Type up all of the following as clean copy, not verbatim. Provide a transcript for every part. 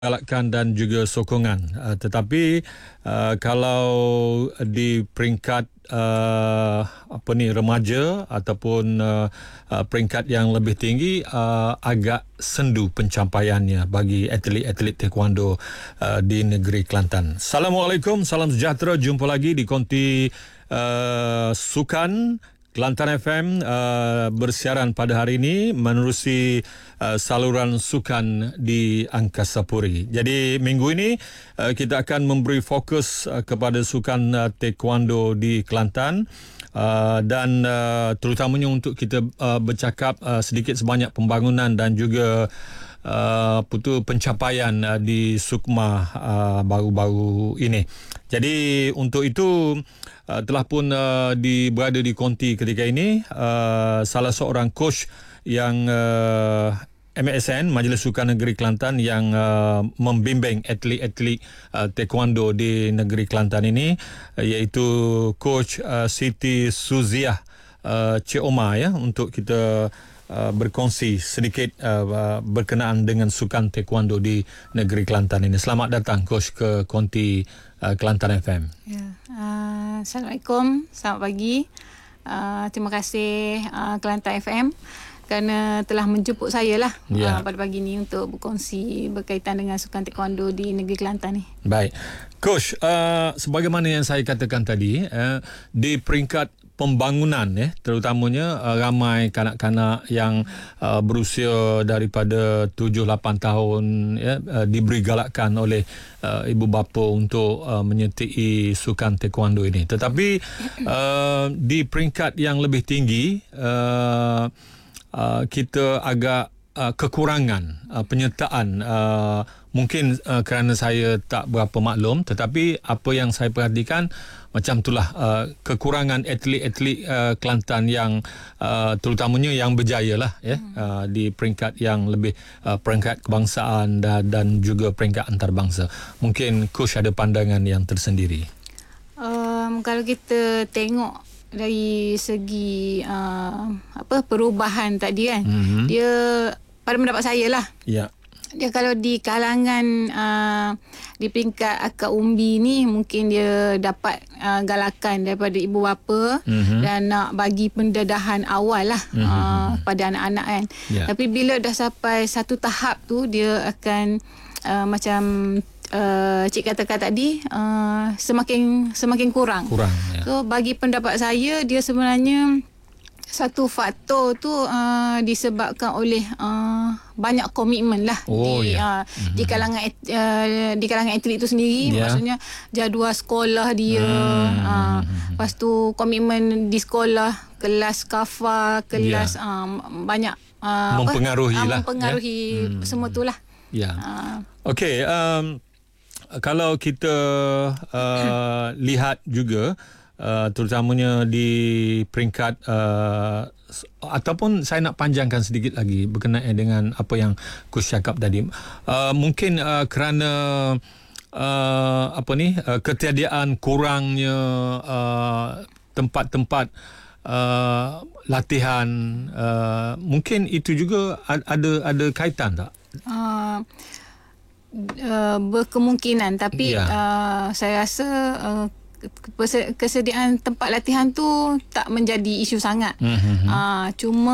galakan dan juga sokongan. Tetapi kalau di peringkat remaja ataupun peringkat yang lebih tinggi, agak sendu pencapaiannya bagi atlet-atlet taekwondo di negeri Kelantan. Assalamualaikum, salam sejahtera. Jumpa lagi di Konti Sukan Kelantan FM bersiaran pada hari ini menerusi saluran sukan di Angkasa Puri. Jadi minggu ini kita akan memberi fokus kepada sukan taekwondo di Kelantan dan terutamanya untuk kita bercakap sedikit sebanyak pembangunan dan juga pencapaian di Sukma baru-baru ini. Jadi untuk itu telah pun berada di konti ketika ini salah seorang coach yang MSN Majlis Sukan Negeri Kelantan yang membimbing atlet-atlet taekwondo di negeri Kelantan ini, iaitu coach Siti Suziah Cik Omar, ya, untuk kita berkongsi sedikit berkenaan dengan sukan taekwondo di negeri Kelantan ini. Selamat datang coach ke Konti Kelantan FM. Ya. Assalamualaikum, selamat pagi. Terima kasih Kelantan FM kerana telah menjemput saya lah pada pagi ni untuk berkongsi berkaitan dengan sukan taekwondo di negeri Kelantan ni. Baik. Coach, sebagaimana yang saya katakan tadi, di peringkat pembangunan, terutamanya ramai kanak-kanak yang berusia daripada 7-8 tahun diberi galakan oleh ibu bapa untuk menyertai sukan taekwondo ini. Tetapi di peringkat yang lebih tinggi kita agak kekurangan penyertaan, mungkin kerana saya tak berapa maklum, tetapi apa yang saya perhatikan macam itulah, kekurangan atlet-atlet Kelantan yang terutamanya yang berjaya lah, di peringkat yang lebih peringkat kebangsaan dan juga peringkat antarabangsa. Mungkin coach ada pandangan yang tersendiri. Kalau kita tengok dari segi perubahan tadi kan, dia pada pendapat saya lah, dia kalau di kalangan di peringkat akak umbi ni mungkin dia dapat galakan daripada ibu bapa dan nak bagi pendedahan awal lah pada anak-anak kan. Tapi bila dah sampai satu tahap tu, dia akan macam cik katakan tadi, semakin kurang. So bagi pendapat saya, dia sebenarnya satu faktor tu disebabkan oleh banyak komitmen lah di kalangan atlet itu sendiri. Maksudnya jadual sekolah dia, lepas tu komitmen di sekolah, kelas kafa, kelas banyak mempengaruhi semua tu lah. Okey, kalau kita lihat juga terutamanya di peringkat ataupun saya nak panjangkan sedikit lagi berkenaan dengan apa yang Coach cakap tadi, mungkin kerana ketiadaan kurangnya tempat-tempat latihan, mungkin itu juga ada kaitan tak? Berkemungkinan, tapi saya rasa kesediaan tempat latihan tu tak menjadi isu sangat. Cuma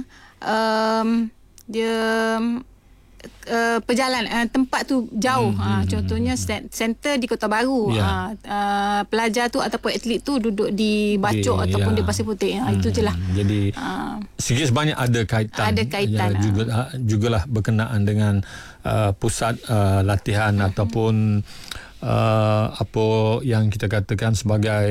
dia perjalanan tempat tu jauh. Contohnya center di Kota Baru, pelajar tu ataupun atlet tu duduk di Bacok ataupun di Pasir Putih. Itu je lah. Jadi sikit sebanyak ada kaitan. Jugalah berkenaan dengan pusat latihan ataupun apa yang kita katakan sebagai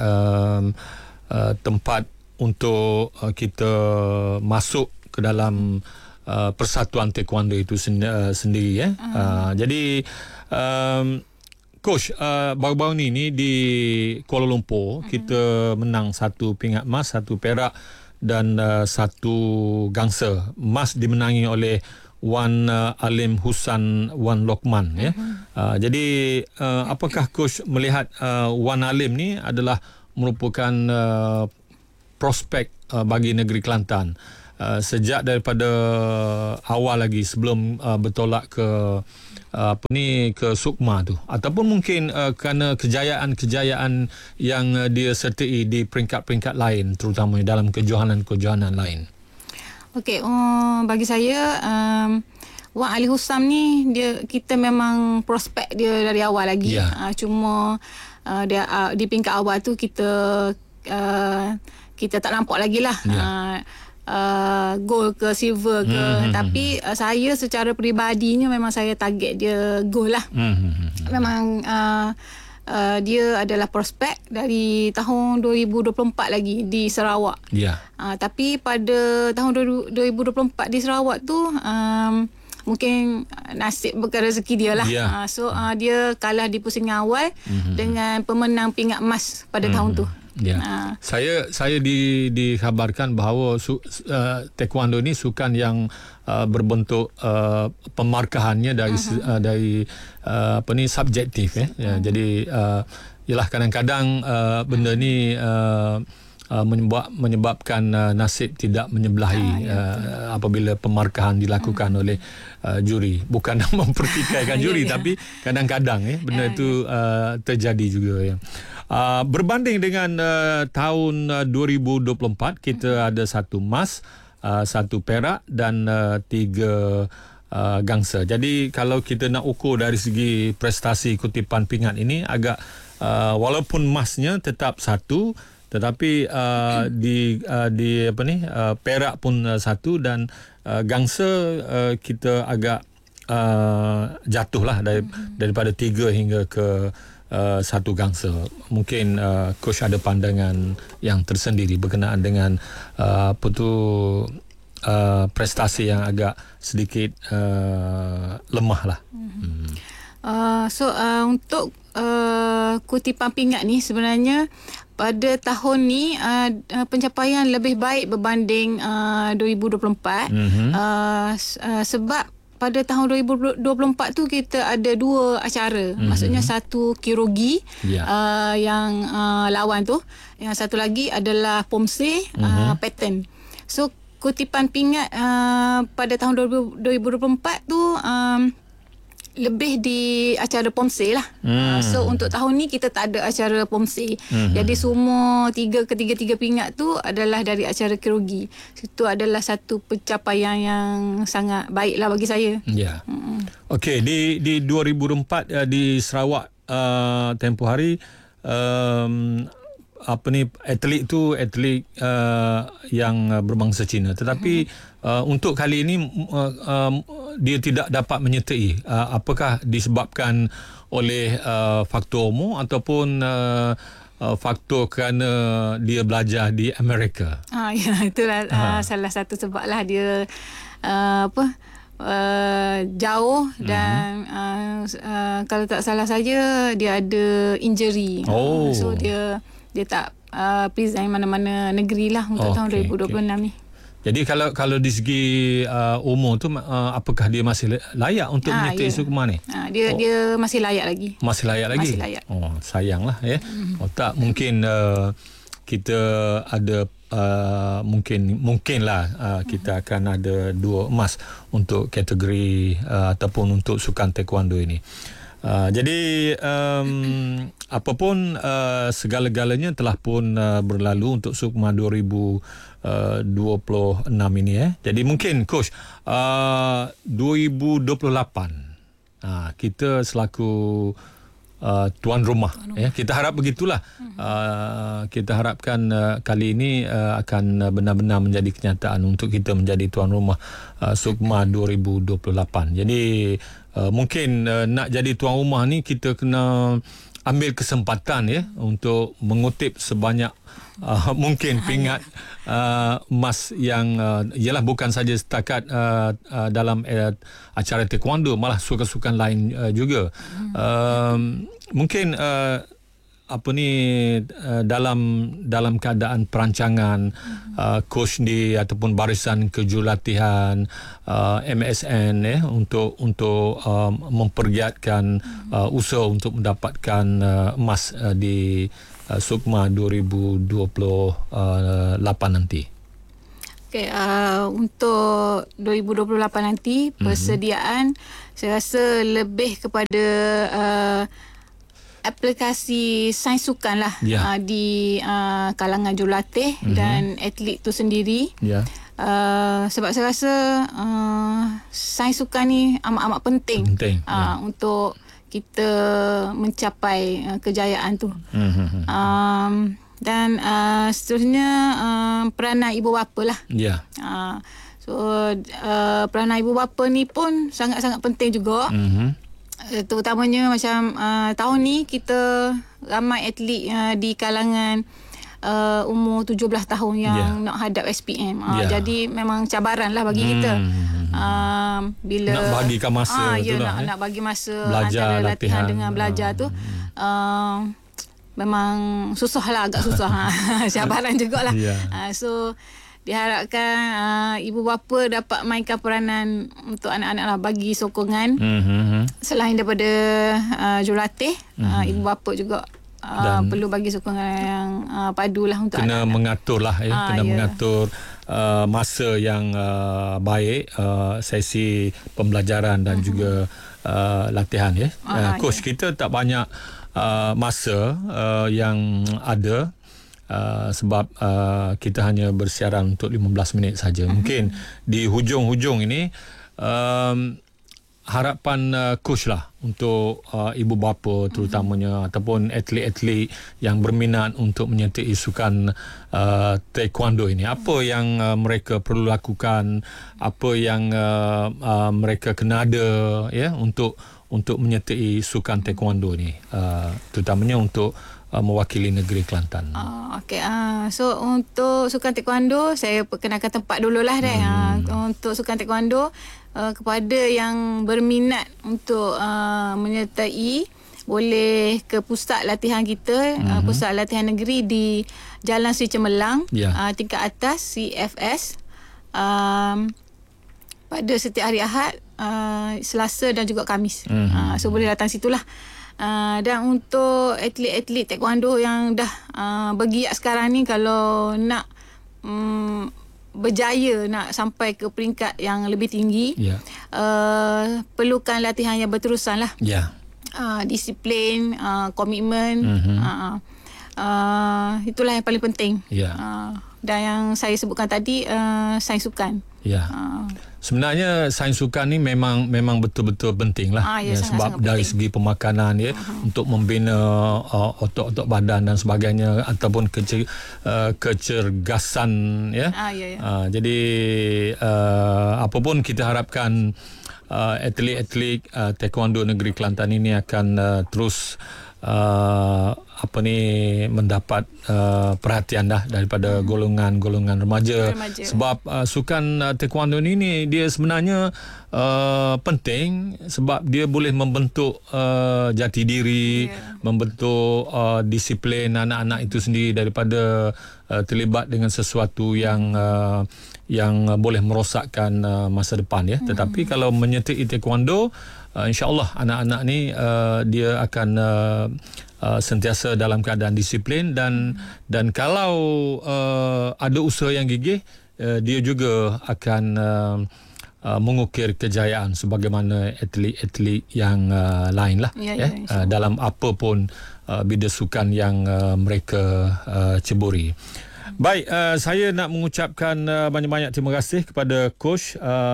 tempat untuk kita masuk ke dalam persatuan taekwondo itu sendiri. Jadi coach, baru-baru ni di Kuala Lumpur kita menang 1 pingat emas, 1 perak dan 1 gangsa. Emas dimenangi oleh Wan Alim Husan Wan Lokman. Jadi apakah coach melihat Wan Alim ni adalah merupakan prospek bagi negeri Kelantan? sejak daripada awal lagi sebelum bertolak ke ke Sukma tu, ataupun mungkin kerana kejayaan yang dia sertai di peringkat-peringkat lain, terutama dalam kejohanan-kejohanan lain? Okey, bagi saya Wan Ali Husam ni kita memang prospek dia dari awal lagi. Cuma dia di peringkat awal tu kita tak nampak lagi lah. Gold ke silver ke, tapi saya secara peribadinya memang saya target dia gold lah. Memang dia adalah prospek dari tahun 2024 lagi di Sarawak. Tapi pada tahun 2024 di Sarawak tu mungkin nasib bukan rezeki dia lah. So dia kalah di pusingan awal dengan pemenang pingat emas pada tahun tu. Saya dikhabarkan bahawa taekwondo ni sukan yang berbentuk pemarkahannya dari subjektif. Jadi ialah kadang-kadang benda ni menyebabkan nasib tidak menyebelahi apabila pemarkahan dilakukan oleh juri. Bukan mempertikaikan juri, tapi kadang-kadang benda itu terjadi juga. Berbanding dengan tahun 2024, kita ada 1 emas, 1 perak dan 3 gangsa. Jadi kalau kita nak ukur dari segi prestasi kutipan pingat ini, agak walaupun emasnya tetap 1, tetapi perak pun 1 dan gangsa kita agak jatuhlah daripada 3 hingga ke 1 gangsa. Mungkin coach ada pandangan yang tersendiri berkenaan dengan prestasi yang agak sedikit lemah lah. Untuk kutipan pingat ni sebenarnya pada tahun ni pencapaian lebih baik berbanding 2024. Sebab pada tahun 2024 tu kita ada 2 acara. Maksudnya 1 kirogi yang lawan tu. Yang satu lagi adalah Pomse pattern. So kutipan pingat pada tahun 2024 tu lebih di acara Pomse lah. So untuk tahun ni kita tak ada acara Pomse. Jadi semua ketiga-tiga pingat tu adalah dari acara kirogi. Itu adalah satu pencapaian yang sangat baik lah bagi saya. Okey, di 2004 di Sarawak tempoh hari atlet yang berbangsa Cina, tetapi untuk kali ini dia tidak dapat menyertai. Apakah disebabkan oleh faktor umur ataupun faktor kerana dia belajar di Amerika? Itulah salah satu sebab lah dia jauh dan kalau tak salah saja dia ada injury. So dia tak present mana-mana negeri lah untuk tahun 2026 ni. Jadi kalau di segi umur tu apakah dia masih layak untuk menyertai Sukma ni? Dia masih layak lagi. Masih layak lagi? Masih layak. Sayanglah tak mungkin kita ada mungkinlah kita akan ada 2 emas untuk kategori ataupun untuk sukan taekwondo ini. Jadi apapun segala-galanya telah pun berlalu untuk Sukma 2026 ini. Jadi mungkin coach 2028 kita selaku tuan rumah. Kita harap begitulah. Kita harapkan kali ini akan benar-benar menjadi kenyataan untuk kita menjadi tuan rumah Sukma 2028. Jadi mungkin nak jadi tuan rumah ni kita kena ambil kesempatan untuk mengutip sebanyak mungkin pingat emas yang ialah bukan saja setakat dalam acara taekwondo, malah sukan-sukan lain juga. Mungkin dalam keadaan perancangan coach di ataupun barisan kejurulatihan MSN untuk mempergiatkan usaha untuk mendapatkan emas di Sukma 2028 nanti. Okay, untuk 2028 nanti persediaan saya rasa lebih kepada aplikasi sains sukan lah di kalangan jurulatih dan atlet tu sendiri. Sebab saya rasa sains sukan ni amat-amat penting untuk kita mencapai kejayaan tu. Dan seterusnya peranan ibu bapa lah. So peranan ibu bapa ni pun sangat-sangat penting juga. Terutamanya macam tahun ni kita ramai atlet di kalangan umur 17 tahun yang nak hadap SPM. Jadi memang cabaran lah bagi kita. Bila nak bagikan masa tu lah. Nak bagi masa belajar, antara latihan dengan belajar tu. Memang susah lah, agak susah. Cabaran jugalah. So diharapkan ibu bapa dapat mainkan peranan untuk anak-anak lah, bagi sokongan. Selain daripada jurulatih, ibu bapa juga perlu bagi sokongan yang padu lah untuk kena anak-anak. Mengatur lah kena mengatur masa yang baik, sesi pembelajaran dan juga latihan coach kita tak banyak masa yang ada. Sebab kita hanya bersiaran untuk 15 minit saja. Mungkin di hujung-hujung ini harapan coach lah untuk ibu bapa terutamanya ataupun atlet-atlet yang berminat untuk menyertai sukan taekwondo ini. Apa yang mereka perlu lakukan, apa yang mereka kena ada untuk menyertai sukan taekwondo ni, terutamanya untuk mewakili negeri Kelantan. So untuk sukan taekwondo saya perkenalkan tempat dululah untuk sukan taekwondo kepada yang berminat untuk menyertai, boleh ke pusat latihan kita, pusat latihan negeri di Jalan Sri Cemerlang, tingkat atas CFS, pada setiap hari Ahad, Selasa dan juga Khamis. So boleh datang situlah. Dan untuk atlet-atlet taekwondo yang dah bergiat sekarang ni, kalau nak berjaya, nak sampai ke peringkat yang lebih tinggi, perlukan latihan yang berterusan lah. Disiplin, komitmen, itulah yang paling penting. Dan yang saya sebutkan tadi, sains sukan. Sebenarnya sains sukan ni memang betul-betul penting lah. Sebab dari penting. Segi pemakanan untuk membina otot-otot badan dan sebagainya, ataupun kecergasan jadi apapun kita harapkan atlet-atlet taekwondo negeri Kelantan ini akan terus mendapat perhatian dah daripada golongan remaja. Sebab sukan taekwondo ni dia sebenarnya penting sebab dia boleh membentuk jati diri, membentuk disiplin anak-anak itu sendiri daripada terlibat dengan sesuatu yang boleh merosakkan masa depan Tetapi kalau menyertai taekwondo, insya-Allah anak-anak ni dia akan sentiasa dalam keadaan disiplin dan kalau ada usaha yang gigih, dia juga akan mengukir kejayaan sebagaimana atlet-atlet yang lain lah dalam apa pun bidang sukan yang mereka ceburi. Baik, saya nak mengucapkan banyak-banyak terima kasih kepada coach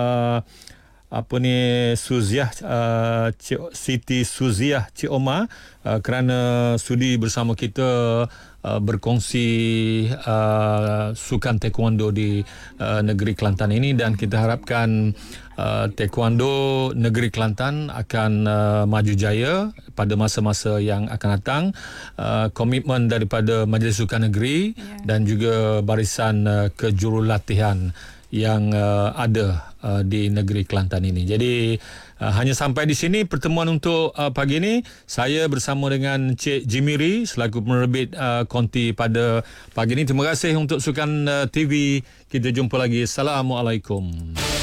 Suziah Siti Suziah Cik Omar kerana sudi bersama kita berkongsi sukan taekwondo di negeri Kelantan ini, dan kita harapkan taekwondo negeri Kelantan akan maju jaya pada masa-masa yang akan datang. Komitmen daripada Majlis Sukan Negeri dan juga barisan kejurulatihan yang ada di negeri Kelantan ini. Jadi hanya sampai di sini pertemuan untuk pagi ini. Saya bersama dengan Cik Jimiri selaku penerbit konti pada pagi ini. Terima kasih untuk Sukan TV. Kita jumpa lagi. Assalamualaikum.